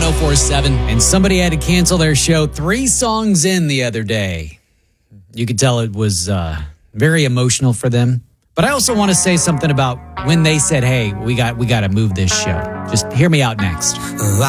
1047. And somebody had to cancel their show 3 songs in the other day. You could tell it was very emotional for them. But I also want to say something about when they said, hey, we got to move this show. Just hear me out next.